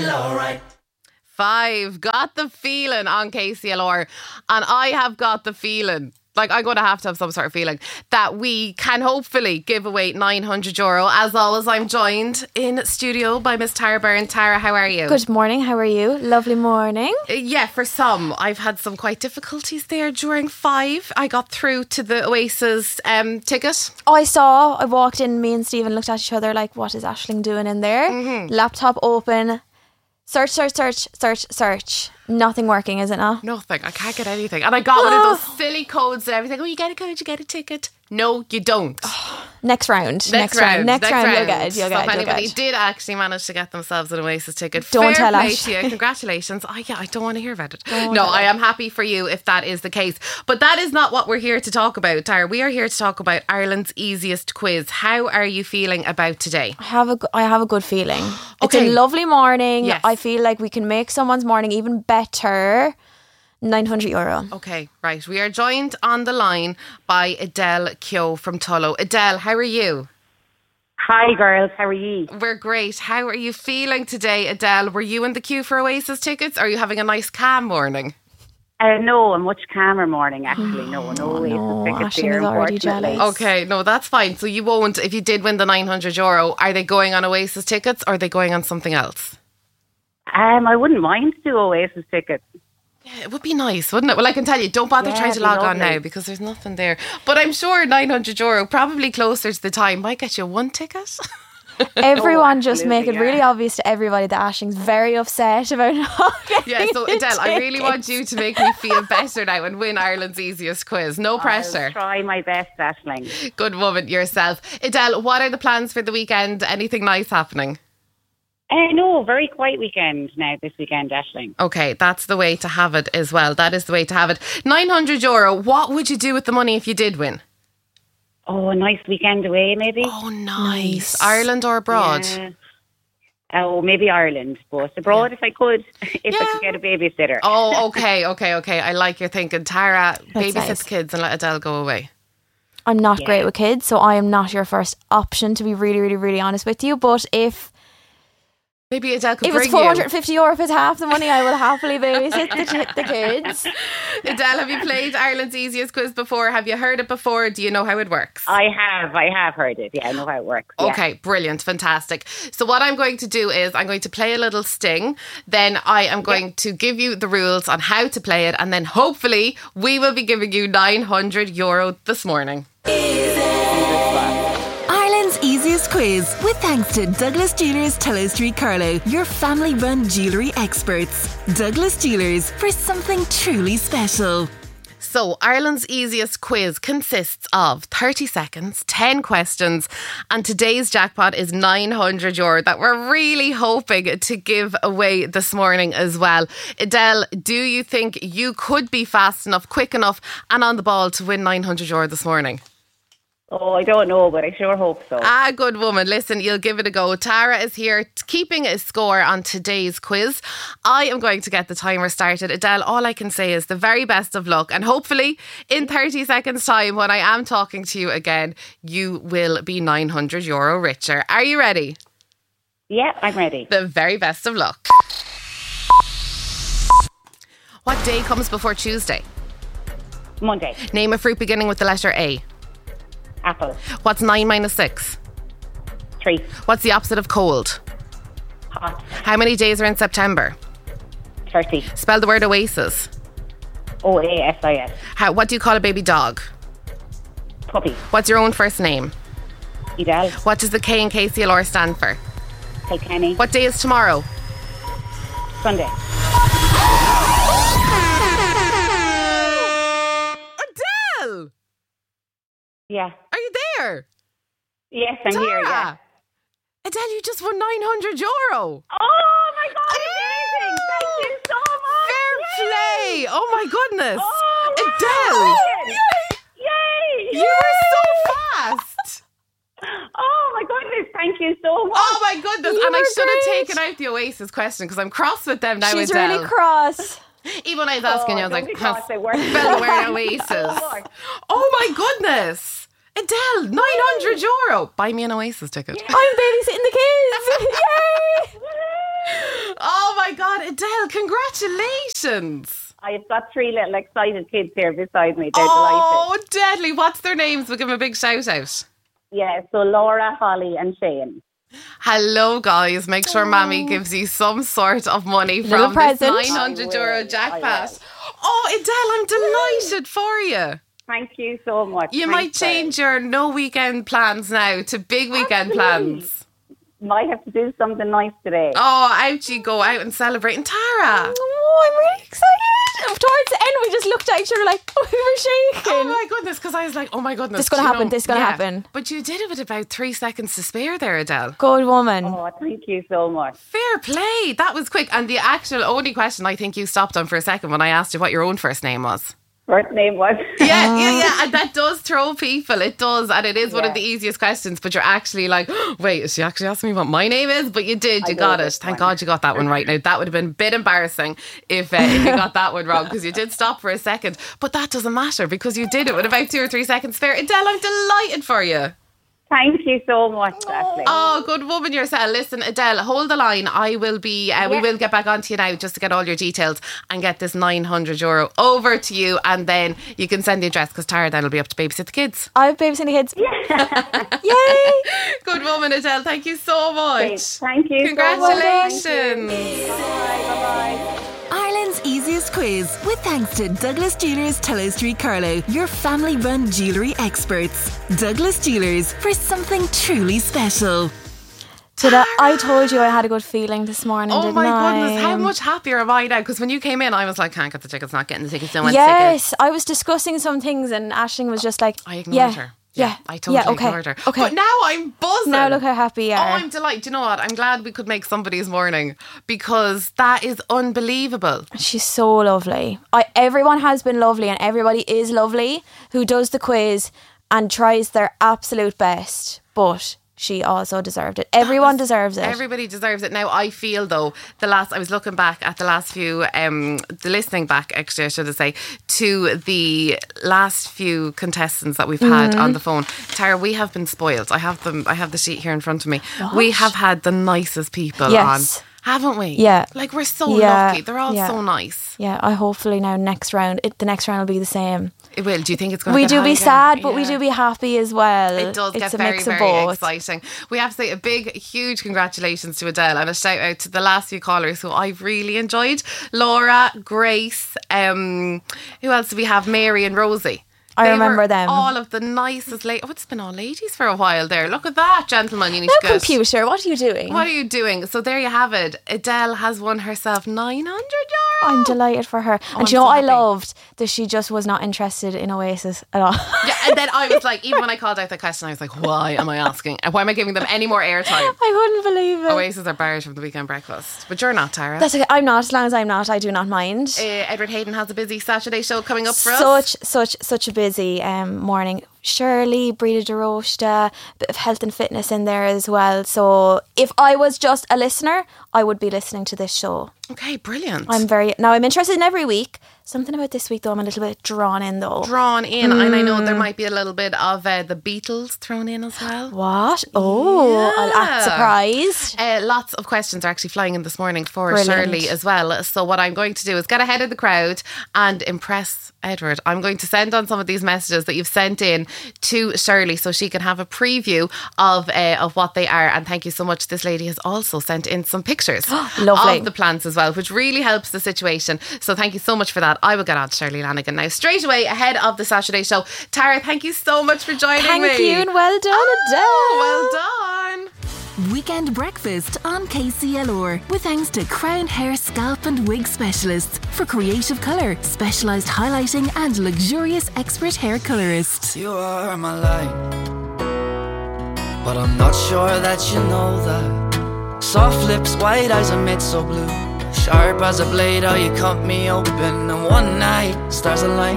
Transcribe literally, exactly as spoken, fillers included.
L right. Five, got the feeling on K C L R, and I have got the feeling, like I'm going to have to have some sort of feeling, that we can hopefully give away nine hundred euro. As always, I'm joined in studio by Miss Tara Byrne. Tara, how are you? Good morning, how are you? Lovely morning. Uh, yeah, for some, I've had some quite difficulties there during five. I got through to the Oasis um, ticket. Oh, I saw, I walked in, me and Stephen looked at each other like, what is Aisling doing in there? Mm-hmm. Laptop open. Search, search, search, search, search. Nothing working, is it not? Nothing. I can't get anything. And I got one of those silly codes and everything. Oh, you get a code, you get a ticket. No, you don't. Next round. Next, next round. round. Next, next round, round. You'll get it. You'll so get if it. You'll anybody get it. did actually manage to get themselves an Oasis ticket, Don't fair tell play Ash. to you. Congratulations. Oh, yeah, I don't want to hear about it. Don't no, tell I it. am happy for you if that is the case. But that is not what we're here to talk about, Tara. We are here to talk about Ireland's easiest quiz. How are you feeling about today? I have a, g- I have a good feeling. Okay. It's a lovely morning. Yes. I feel like we can make someone's morning even better. nine hundred euro. Okay, right. We are joined on the line by Adele Kyo from Tullow. Adele, how are you? Hi girls, how are you? We're great. How are you feeling today, Adele? Were you in the queue for Oasis tickets? Or are you having a nice calm morning? Uh, no, a much calmer morning actually. No, no Oasis no, tickets Aisling here, is already unfortunately. jealous. Okay, no, that's fine. So you won't, if you did win the nine hundred euro, are they going on Oasis tickets or are they going on something else? Um, I wouldn't mind to do Oasis tickets. Yeah, it would be nice, wouldn't it? Well, I can tell you, don't bother Yeah, trying to it'd be log on lovely. now because there's nothing there. But I'm sure nine hundred euro, probably closer to the time, might get you one ticket. Everyone Oh, just make it absolutely, really yeah. obvious to everybody that Aisling's very upset about not getting Yeah, so the Adele, I really want tickets. you to make me feel better now and win Ireland's easiest quiz. No pressure. I'll try my best, Aisling. Good woman yourself. Adele, what are the plans for the weekend? Anything nice happening? Uh, no, very quiet weekend now this weekend, Aisling. Okay, that's the way to have it as well. That is the way to have it. nine hundred euro, what would you do with the money if you did win? Oh, a nice weekend away maybe. Oh, nice. Ireland or abroad? Yeah. Oh, maybe Ireland, but abroad if I could, if Yeah. I could get a babysitter. Oh, okay, okay, okay. I like your thinking. Tara, babysit nice. the kids and let Adele go away. I'm not Yeah. great with kids, so I am not your first option, to be really, really, really honest with you. But if Maybe Adele could if bring it's four hundred you. fifty euro, if it's half the money, I will happily babysit the, the kids. Adele, have you played Ireland's easiest quiz before? Have you heard it before? Do you know how it works? I have, I have heard it. Yeah, I know how it works. Yeah. Okay, brilliant, fantastic. So what I'm going to do is I'm going to play a little sting. Then I am going to give you the rules on how to play it. And then hopefully we will be giving you nine hundred euro this morning. Ireland's easiest quiz with thanks to Douglas Jewelers, Tullow Street, Carlow, your family-run jewellery experts. Douglas Jewelers, for something truly special. So Ireland's easiest quiz consists of thirty seconds, ten questions, and today's jackpot is nine hundred euro that we're really hoping to give away this morning as well. Adele, do you think you could be fast enough, quick enough and on the ball to win nine hundred euro this morning? Oh, I don't know, but I sure hope so. Ah, good woman. Listen, you'll give it a go. Tara is here t- keeping a score on today's quiz. I am going to get the timer started. Adele, all I can say is the very best of luck. And hopefully in thirty seconds time, when I am talking to you again, you will be nine hundred euro richer. Are you ready? Yeah, I'm ready. The very best of luck. What day comes before Tuesday? Monday. Name a fruit beginning with the letter A. Apple. What's nine minus six? Three. What's the opposite of cold? Hot. How many days are in September? Thirty. Spell the word oasis. O A S I S. How, what do you call a baby dog? Puppy. What's your own first name? Idal. What does the K in K C L R stand for? Kilkenny. What day is tomorrow? Sunday. Adele! Yeah. Are you there? Yes, I'm here, yeah. Tara! Adele, you just won nine hundred euro. Oh my God, amazing! Thank you so much! Fair play! Oh my goodness! Oh, wow. Adele! Yay! You were so fast! Oh my goodness, thank you so much! Oh my goodness! You and I were should have great. taken out the Oasis question because I'm cross with them now, She's Adele. really cross. Even when I was asking Oh, you, I was don't like, be cross, they work. spell the word Oasis. Oh, Oh my goodness! Adele, nine hundred euro. Buy me an Oasis ticket. I'm babysitting the kids. Yay! Oh God, Adele, congratulations. I've got three little excited kids here beside me. They're Oh, delighted. deadly. What's their names? We'll give them a big shout out. Yeah, so Laura, Holly and Shane. Hello, guys. Make sure Mammy gives you some sort of money Little from present. this nine hundred euro I will, I jackpot. will. Oh, Adele, I'm delighted for you. Thank you so much. You Thanks, might change your no weekend plans now to big weekend Absolutely. plans. Might have to do something nice today. Oh, out you go out and celebrate. And Tara. Oh, I'm really excited. Towards the end, we just looked at each other like, oh, we were shaking. Oh my goodness, because I was like, oh my goodness. This is gonna do you happen, know- this is gonna Yeah. happen. But you did it with about three seconds to spare there, Adele. Good woman. Oh, thank you so much. Fair play. That was quick. And the actual only question I think you stopped on for a second when I asked you what your own first name was. First name was. Yeah, yeah, yeah. And that does throw people. It does. And it is one of Yeah. the easiest questions. But you're actually like, wait, is she actually asking me what my name is? But you did. You I got know it. this Thank one. God you got that one right. Now, that would have been a bit embarrassing if, uh, if you got that one wrong because you did stop for a second. But that doesn't matter because you did it with about two or three seconds spare. Adele, I'm delighted for you. Thank you so much, Ashley. Oh, good woman yourself. Listen, Adele, hold the line. I will be, uh, we Yeah. will get back onto you now just to get all your details and get this nine hundred euro over to you. And then you can send the address because Tara then will be up to babysit the kids. I've babysitting the kids. Yay! Good woman, Adele. Thank you so much. Thank you. Congratulations. So much. Bye, bye, bye. Ireland's easiest quiz with thanks to Douglas Jewelers Tullow Street Carlow, your family run jewellery experts. Douglas Jewelers, for something truly special. Did I, I told you I had a good feeling this morning, Oh didn't my I? goodness, how much happier am I now? Because when you came in, I was like, can't get the tickets, not getting the tickets, don't want Yes, I was discussing some things and Aisling was just like, I ignored yeah, her. Yeah, I totally yeah, okay, ignored her. Okay. But now I'm buzzing. Now look how happy you Oh, are. I'm delighted. Do you know what? I'm glad we could make somebody's morning because that is unbelievable. She's so lovely. I, everyone has been lovely and everybody is lovely who does the quiz and tries their absolute best. But she also deserved it. Everyone deserves it. Everybody deserves it. Now, I feel though, the last, I was looking back at the last few, um, the listening back, actually, I should say, to the last few contestants that we've had Mm-hmm. on the phone. Tara, we have been spoiled. I have them, I have the sheet here in front of me. We have had the nicest people Yes. on. Haven't we? Yeah. Like, we're so Yeah. lucky. They're all Yeah. so nice. Yeah, I hopefully now next round, it, the next round will be the same. It will. Do you think it's going to We get do high be again? sad, but we Yeah. do be happy as well. It does it's get a very, mix very of both. exciting. We have to say a big, huge congratulations to Adele and a shout out to the last few callers who I've really enjoyed. Laura, Grace, um, who else do we have? Mary and Rosie. I They remember were them. all of the nicest ladies. Oh, it's been all ladies for a while there. Look at that, gentlemen. You need Now, to go. computer, what are you doing? What are you doing? So there you have it. Adele has won herself nine hundred euro. I'm delighted for her. Oh, and do you I'm know so what I happy. loved? That she just was not interested in Oasis at all. Yeah, and then I was like, even when I called out that question, I was like, why am I asking? And why am I giving them any more airtime? I couldn't believe it. Oasis are barred from the weekend breakfast. But you're not, Tara. That's okay. I'm not. As long as I'm not, I do not mind. Uh, Edward Hayden has a busy Saturday show coming up for us. Such, such, such a busy um, morning. Shirley, Brita de Rosta, bit of health and fitness in there as well. So if I was just a listener, I would be listening to this show. Okay, brilliant. I'm very now. I'm interested in every week. Something about this week though, I'm a little bit drawn in though. drawn in, and I know there Mm. might be a little bit of uh, the Beatles thrown in as well. What? Oh, I'll Yeah. act surprised. Uh, lots of questions are actually flying in this morning for Brilliant. Shirley as well. So what I'm going to do is get ahead of the crowd and impress Edward. I'm going to send on some of these messages that you've sent in to Shirley so she can have a preview of uh, of what they are. And thank you so much. This lady has also sent in some pictures Lovely. of the plants as well, which really helps the situation. So thank you so much for that. I will get on to Shirley Lanigan now straight away ahead of the Saturday show. Tara, thank you so much for joining Thank me. you and well done, Oh, Adele. well done. Weekend breakfast on K C L R with thanks to Crown Hair Scalp and Wig Specialists for creative colour, specialised highlighting and luxurious expert hair colourists. You are my light, but I'm not sure that you know that. Soft lips, white eyes, amid so blue, sharp as a blade, how you cut me open. And one night, stars align.